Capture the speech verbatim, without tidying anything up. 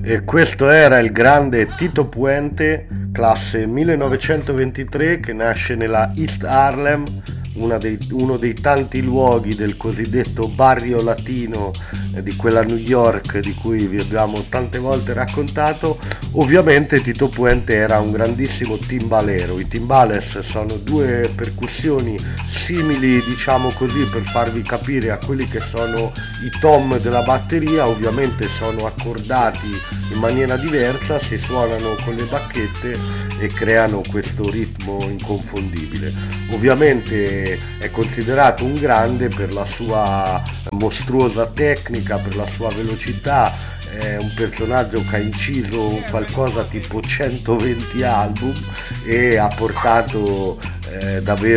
E questo era il grande Tito Puente, classe millenovecentoventitré, che nasce nella East Harlem, una dei- uno dei tanti luoghi del cosiddetto barrio latino eh, di quella New York di cui vi abbiamo tante volte raccontato. Ovviamente Tito Puente era un grandissimo timbalero. I timbales sono due percussioni simili, diciamo così, per farvi capire a quelli che sono i tom della batteria. Ovviamente sono accordati in maniera diversa, si suonano con le bacchette e creano questo ritmo inconfondibile. Ovviamente è considerato un grande per la sua mostruosa tecnica, per la sua velocità. È un personaggio che ha inciso qualcosa tipo centoventi album e ha portato eh, davvero